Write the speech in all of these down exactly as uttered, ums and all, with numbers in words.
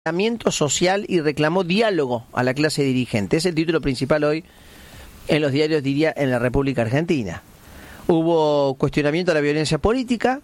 Social y reclamó diálogo a la clase dirigente. Es el título principal hoy en los diarios, diría, en la República Argentina. Hubo cuestionamiento a la violencia política,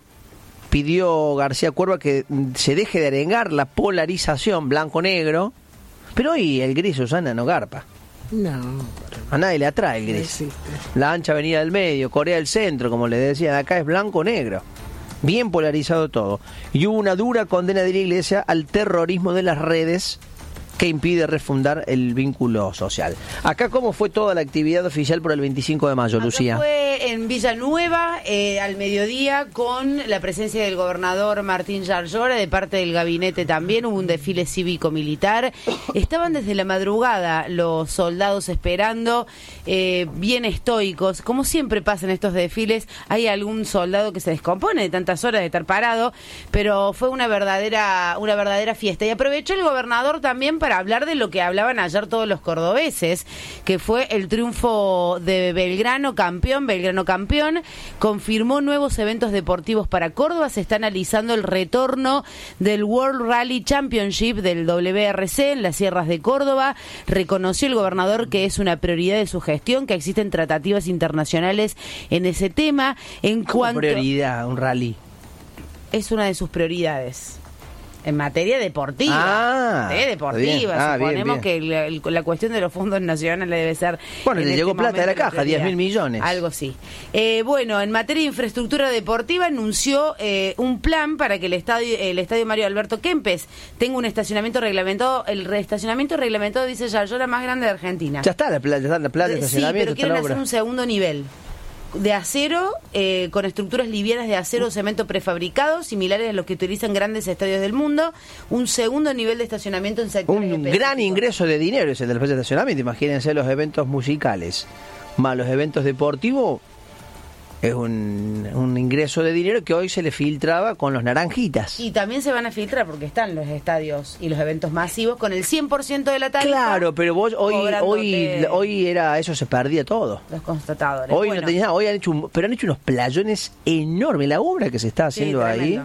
pidió García Cuerva que se deje de arengar la polarización blanco-negro, pero hoy el gris, Susana, no garpa. No. A nadie le atrae el gris. No la ancha avenida del medio, Corea del Centro, como le decían acá, es blanco-negro. Bien polarizado todo. Y hubo una dura condena de la Iglesia al terrorismo de las redes que impide refundar el vínculo social. Acá, ¿cómo fue toda la actividad oficial por el veinticinco de mayo, Acá Lucía? Fue en Villanueva, eh, al mediodía, con la presencia del gobernador Martín Yarlora, de parte del gabinete también. Hubo un desfile cívico-militar. Estaban desde la madrugada los soldados esperando, eh, bien estoicos. Como siempre pasa en estos desfiles, hay algún soldado que se descompone de tantas horas de estar parado, pero fue una verdadera, una verdadera fiesta. Y aprovechó el gobernador también para para hablar de lo que hablaban ayer todos los cordobeses, que fue el triunfo de Belgrano campeón, Belgrano campeón, confirmó nuevos eventos deportivos para Córdoba, se está analizando el retorno del World Rally Championship del W R C en las sierras de Córdoba, reconoció el gobernador que es una prioridad de su gestión, que existen tratativas internacionales en ese tema. En ¿Cómo cuanto prioridad un rally? Es una de sus prioridades. En materia deportiva, ah, ¿eh? deportiva, ah, suponemos bien, bien. que la, la cuestión de los fondos nacionales debe ser... Bueno, le llegó este plata de la caja, prioridad. diez mil millones. Algo sí. Eh, bueno, en materia de infraestructura deportiva anunció eh, un plan para que el estadio el estadio Mario Alberto Kempes tenga un estacionamiento reglamentado. El estacionamiento reglamentado, dice Yarlora, más grande de Argentina. Ya está la plata, ya está la plata de estacionamiento. Sí, pero quieren hacer un segundo nivel de acero, eh, con estructuras livianas de acero o cemento prefabricado, similares a los que utilizan grandes estadios del mundo, un segundo nivel de estacionamiento en sectores Un específicos. Gran ingreso de dinero es el del estacionamiento. Imagínense los eventos musicales más los eventos deportivos. Es un, un ingreso de dinero que hoy se le filtraba con los naranjitas. Y también se van a filtrar porque están los estadios y los eventos masivos con el cien por ciento de la tarifa. Claro, pero vos hoy hoy cobrándote hoy era eso, se perdía todo. Los constatadores. Hoy Bueno. no tenías nada, hoy han hecho un, pero han hecho unos playones enormes. La obra que se está haciendo Sí, ahí. tremendo.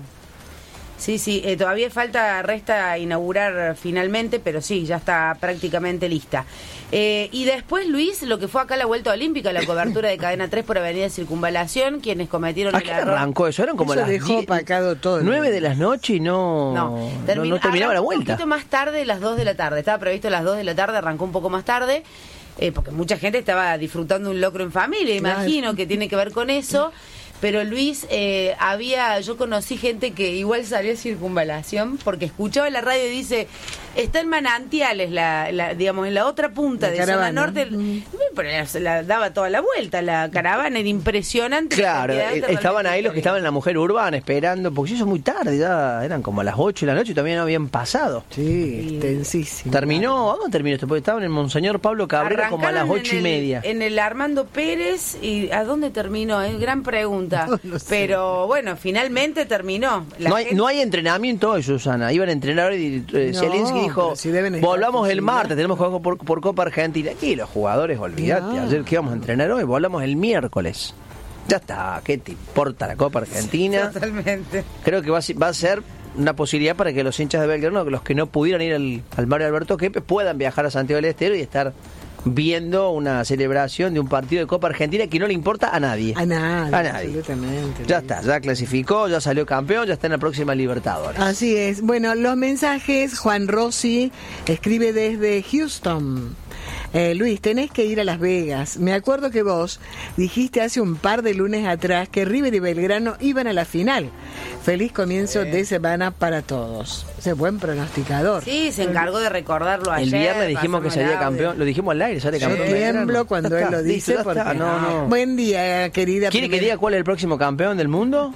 Sí, sí, eh, todavía falta, resta inaugurar finalmente, pero sí, ya está prácticamente lista. Eh, y después, Luis, lo que fue acá la Vuelta Olímpica, la cobertura de Cadena tres por Avenida Circunvalación, quienes cometieron ¿A el qué error. arrancó eso? Eran como Eso las dejó diez, opacado todo el nueve mundo. de las noches y no, No, no, terminó, no terminaba la arrancó vuelta. un poquito más tarde, las dos de la tarde. Estaba previsto las dos de la tarde, arrancó un poco más tarde, eh, porque mucha gente estaba disfrutando un locro en familia, imagino Claro. que tiene que ver con eso. Pero Luis, eh, había, yo conocí gente que igual salió a Circunvalación porque escuchaba la radio y dice, está en Manantiales, la, la, digamos, en la otra punta La de caravana. zona norte, Mm. pero la, la daba toda la vuelta, la caravana era impresionante. Claro, la cantidad de eh, estaban ahí los que realmente estaban en la Mujer Urbana esperando, porque eso es muy tarde, ya eran como a las ocho de la noche y todavía no habían pasado. Sí, extensísimo. Terminó, ¿a dónde terminó esto? Porque estaban en Monseñor Pablo Cabrera como a las Arrancaron ocho y en el- media. En el Armando Pérez, ¿y a dónde terminó? Es gran pregunta. No lo sé. Pero bueno, finalmente terminó. La No hay, gente- no hay entrenamiento hoy, Susana. Iban a entrenar hoy. Eh, No, Zielinski dijo: pero si deben estar volvamos el posibilidad. martes, tenemos que jugar por, por Copa Argentina. Aquí los jugadores, olvídate. No. Ayer que íbamos a entrenar hoy, volamos el miércoles. Ya está, ¿qué te importa la Copa Argentina? Totalmente. Creo que va a, ser- va a ser una posibilidad para que los hinchas de Belgrano, los que no pudieran ir al, al Mario Alberto Kempes, puedan viajar a Santiago del Estero y estar viendo una celebración de un partido de Copa Argentina que no le importa a nadie. A nadie. A nadie. Absolutamente. Ya está, ya clasificó, ya salió campeón, ya está en la próxima Libertadores. Así es. Bueno, los mensajes, Juan Rossi escribe desde Houston. Eh, Luis, tenés que ir a Las Vegas. Me acuerdo que vos dijiste hace un par de lunes atrás que River y Belgrano iban a la final. Feliz comienzo de semana para todos. Ese buen pronosticador. Sí, se encargó de recordarlo ayer. El viernes dijimos que pasarnos salía el audio. campeón, lo dijimos al aire, sale Yo campeón. tiemblo Belgrano. cuando Ya él está, lo listo, dice ya está. porque... No, no. Buen día, querida. ¿Quiere que primera- diga cuál es el próximo campeón del mundo?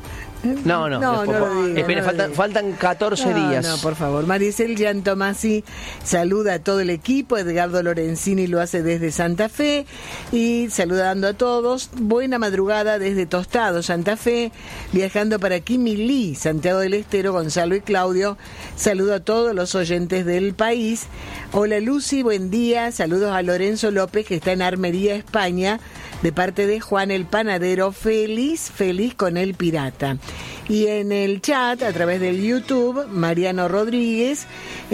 No, no. No, después- no lo diga, Espere, no lo faltan, diga. faltan catorce No, días. No, por favor. Maricel Giantomasi saluda a todo el equipo. Edgardo Lorenzini lo hace desde Santa Fe. Y saludando a todos. Buena madrugada desde Tostado, Santa Fe. Viajando para Quimilí, Santiago del Estero, Gonzalo y Claudio. Saludo a todos los oyentes del país. Hola Lucy, buen día. Saludos a Lorenzo López, que está en Armería, España. de parte de Juan el Panadero, feliz, feliz con el pirata. Y en el chat, a través del YouTube, Mariano Rodríguez